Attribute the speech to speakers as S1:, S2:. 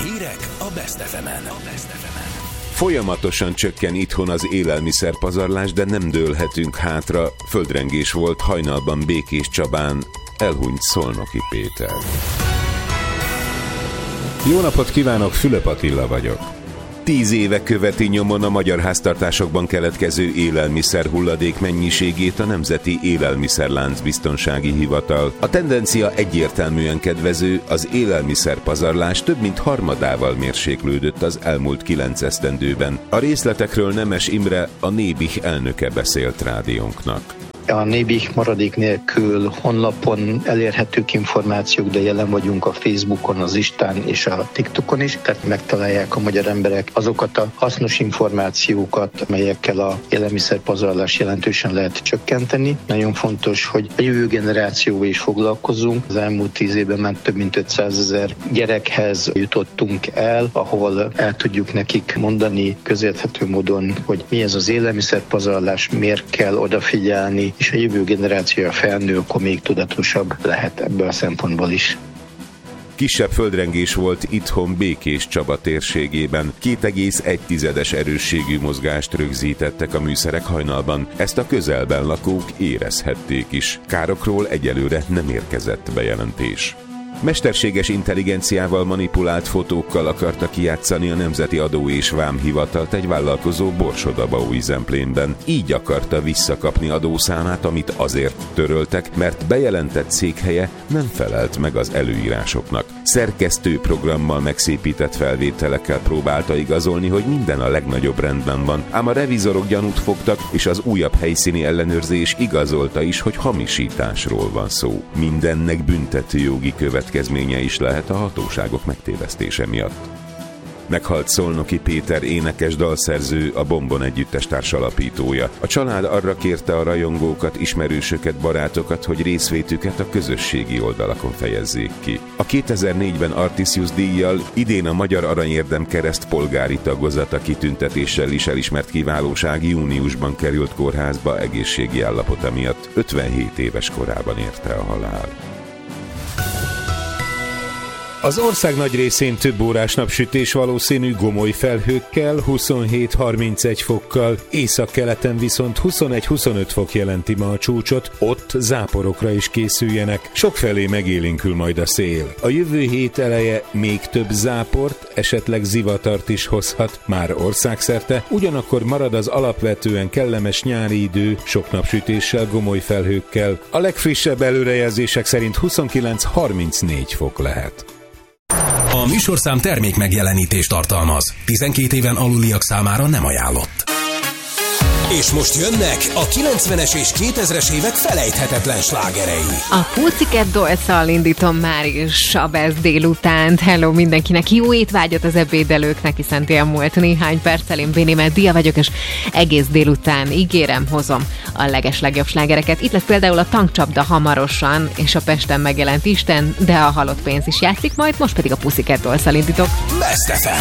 S1: Hírek a Best FM-en.
S2: Folyamatosan csökken itthon az élelmiszerpazarlás, de nem dőlhetünk hátra. Földrengés volt hajnalban Békés Csabán, elhunyt Szolnoki Péter.
S3: Jó napot kívánok, Fülöp Attila vagyok.
S2: 10 éve követi nyomon a magyar háztartásokban keletkező élelmiszer hulladék mennyiségét a Nemzeti Élelmiszerláncbiztonsági Hivatal. A tendencia egyértelműen kedvező, az élelmiszerpazarlás több mint harmadával mérséklődött az elmúlt 9 esztendőben. A részletekről Nemes Imre, a Nébih elnöke beszélt rádiónknak.
S4: A Nébih maradék nélkül honlapon elérhetők információk, de jelen vagyunk a Facebookon, az Instán és a TikTokon is, tehát megtalálják a magyar emberek azokat a hasznos információkat, melyekkel a élelmiszerpazarlás jelentősen lehet csökkenteni. Nagyon fontos, hogy a jövő generációval is foglalkozzunk. Az elmúlt 10 évben már több mint 500 000 gyerekhez jutottunk el, ahol el tudjuk nekik mondani közérthető módon, hogy mi ez az élelmiszerpazarlás, miért kell odafigyelni, és a jövő generációja felnő, akkor még tudatosabb lehet ebből a szempontból is.
S2: Kisebb földrengés volt itthon Békés Csaba térségében. 2,1 erősségű mozgást rögzítettek a műszerek hajnalban. Ezt a közelben lakók érezhették is. Károkról egyelőre nem érkezett bejelentés. Mesterséges intelligenciával manipulált fotókkal akarta kijátszani a Nemzeti Adó és Vámhivatalt egy vállalkozó Borsod-Abaúj-Zemplénben. Így akarta visszakapni adószámát, amit azért töröltek, mert bejelentett székhelye nem felelt meg az előírásoknak. Szerkesztő programmal megszépített felvételekkel próbálta igazolni, hogy minden a legnagyobb rendben van, ám a revizorok gyanút fogtak, és az újabb helyszíni ellenőrzés igazolta is, hogy hamisításról van szó. Mindennek büntetőjogi következménye is lehet a hatóságok megtévesztése miatt. Meghalt Szolnoki Péter énekes dalszerző, a Bombon együttes társalapítója. A család arra kérte a rajongókat, ismerősöket, barátokat, hogy részvétüket a közösségi oldalakon fejezzék ki. A 2004-ben Artisius díjjal, idén a Magyar Aranyérdem Kereszt polgári tagozata kitüntetéssel is elismert kiválóság júniusban került kórházba egészségi állapota miatt. 57 éves korában érte a halál.
S3: Az ország nagy részén több órás napsütés valószínű, gomoly felhőkkel, 27-31 fokkal, északkeleten viszont 21-25 fok jelenti ma a csúcsot, ott záporokra is készüljenek. Sokfelé megélénkül majd a szél. A jövő hét eleje még több záport, esetleg zivatart is hozhat, már országszerte, ugyanakkor marad az alapvetően kellemes nyári idő, sok napsütéssel, gomoly felhőkkel. A legfrissebb előrejelzések szerint 29-34 fok lehet.
S1: A műsorszám termék megjelenítést tartalmaz. 12 éven aluliak számára nem ajánlott. És most jönnek a 90-es és 2000-es évek felejthetetlen slágerei.
S5: A Pussycat Dolls-szal indítom már is a Best délutánt. Hello mindenkinek, jó étvágyat az ebédelőknek, hiszen elmúlt néhány perccel. Én Béni Meddia vagyok, és egész délután ígérem, hozom a legeslegjobb slágereket. Itt lesz például a Tankcsapda hamarosan, és a Pesten megjelent Isten, de a halott pénz is játszik majd, most pedig a Pussycat Dolls-szal indítok.
S1: Best FM.